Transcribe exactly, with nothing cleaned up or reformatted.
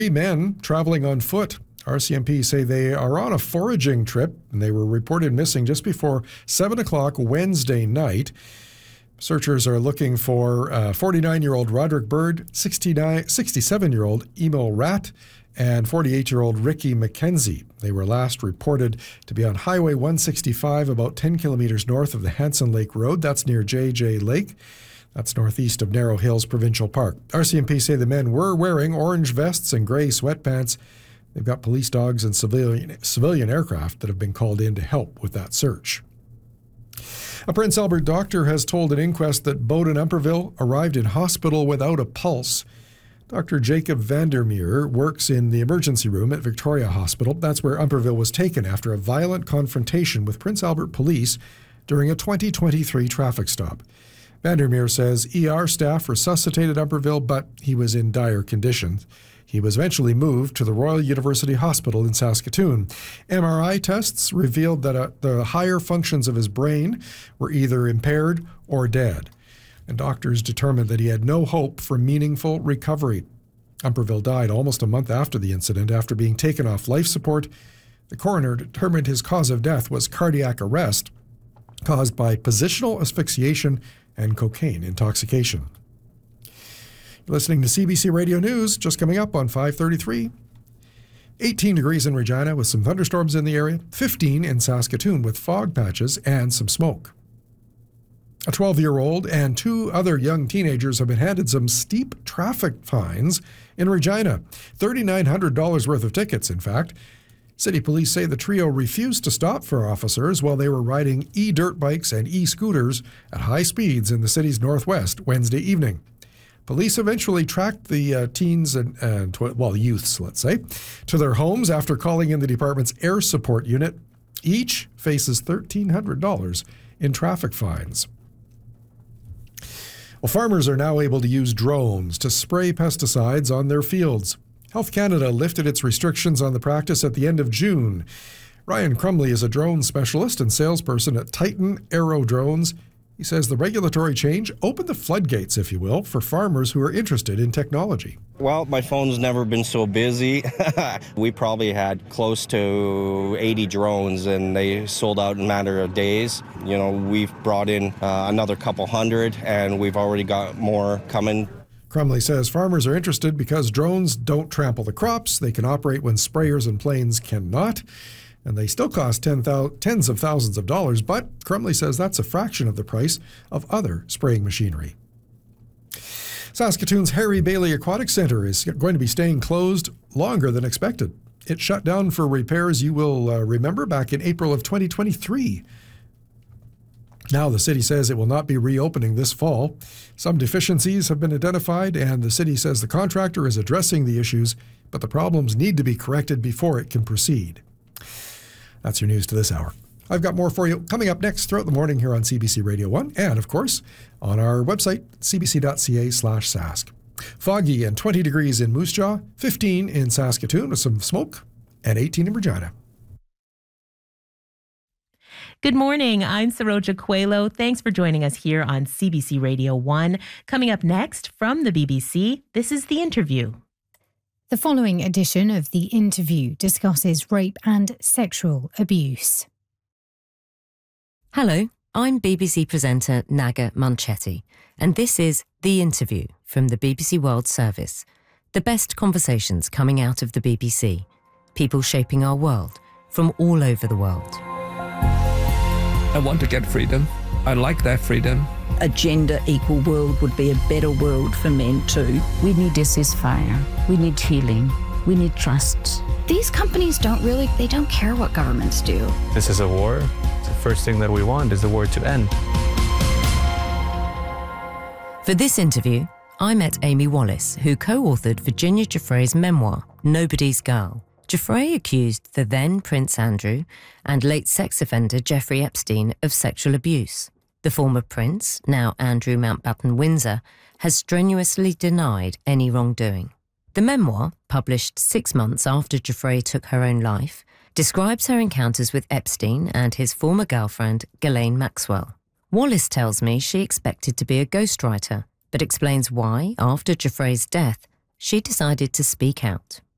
Three men traveling on foot. R C M P say they are on a foraging trip, and they were reported missing just before seven o'clock Wednesday night. Searchers are looking for uh, forty-nine-year-old Roderick Bird, sixty-seven-year-old Emil Rat, and forty-eight-year-old Ricky McKenzie. They were last reported to be on Highway one sixty-five, about ten kilometers north of the Hanson Lake Road. That's near J J Lake. That's northeast of Narrow Hills Provincial Park. R C M P say the men were wearing orange vests and gray sweatpants. They've got police dogs and civilian, civilian aircraft that have been called in to help with that search. A Prince Albert doctor has told an inquest that Bowden Umperville arrived in hospital without a pulse. Doctor Jacob Vandermeer works in the emergency room at Victoria Hospital. That's where Umperville was taken after a violent confrontation with Prince Albert police during a twenty twenty-three traffic stop. Vandermeer says E R staff resuscitated Umperville, but he was in dire condition. He was eventually moved to the Royal University Hospital in Saskatoon. M R I tests revealed that uh, the higher functions of his brain were either impaired or dead, and doctors determined that he had no hope for meaningful recovery. Umperville died almost a month after the incident after being taken off life support. The coroner determined his cause of death was cardiac arrest caused by positional asphyxiation and cocaine intoxication. You're listening to C B C Radio News, just coming up on five thirty-three. eighteen degrees in Regina with some thunderstorms in the area. fifteen in Saskatoon with fog patches and some smoke. A twelve-year-old and two other young teenagers have been handed some steep traffic fines in Regina. three thousand nine hundred dollars worth of tickets, in fact. City police say the trio refused to stop for officers while they were riding e-dirt bikes and e-scooters at high speeds in the city's northwest Wednesday evening. Police eventually tracked the uh, teens and, and tw- well, youths, let's say, to their homes after calling in the department's air support unit. Each faces one thousand three hundred dollars in traffic fines. Well, farmers are now able to use drones to spray pesticides on their fields. Health Canada lifted its restrictions on the practice at the end of June. Ryan Crumley is a drone specialist and salesperson at Titan Aero Drones. He says the regulatory change opened the floodgates, if you will, for farmers who are interested in technology. Well, my phone's never been so busy. We probably had close to eighty drones, and they sold out in a matter of days. You know, we've brought in uh, another couple hundred, and we've already got more coming. Crumley says farmers are interested because drones don't trample the crops. They can operate when sprayers and planes cannot. And they still cost ten thou- tens of thousands of dollars, but Crumley says that's a fraction of the price of other spraying machinery. Saskatoon's Harry Bailey Aquatic Centre is going to be staying closed longer than expected. It shut down for repairs, you will uh, remember, back in April of twenty twenty-three. Now the city says it will not be reopening this fall. Some deficiencies have been identified, and the city says the contractor is addressing the issues, but the problems need to be corrected before it can proceed. That's your news to this hour. I've got more for you coming up next throughout the morning here on C B C Radio one and, of course, on our website, c b c dot c a slash sask. Foggy and twenty degrees in Moose Jaw, fifteen in Saskatoon with some smoke, and eighteen in Regina. Good morning. I'm Saroja Coelho. Thanks for joining us here on C B C Radio one. Coming up next from the B B C, this is The Interview. The following edition of The Interview discusses rape and sexual abuse. Hello, I'm B B C presenter Naga Manchetti, and this is The Interview from the B B C World Service. The best conversations coming out of the B B C. People shaping our world from all over the world. I want to get freedom. I like that freedom. A gender-equal world would be a better world for men too. We need a ceasefire. We need healing. We need trust. These companies don't really, they don't care what governments do. This is a war. The first thing that we want is the war to end. For this interview, I met Amy Wallace, who co-authored Virginia Giuffre's memoir, Nobody's Girl. Giuffre accused the then Prince Andrew and late sex offender Jeffrey Epstein of sexual abuse. The former prince, now Andrew Mountbatten Windsor, has strenuously denied any wrongdoing. The memoir, published six months after Giuffre took her own life, describes her encounters with Epstein and his former girlfriend, Ghislaine Maxwell. Wallace tells me she expected to be a ghostwriter, but explains why, after Giuffre's death, she decided to speak out.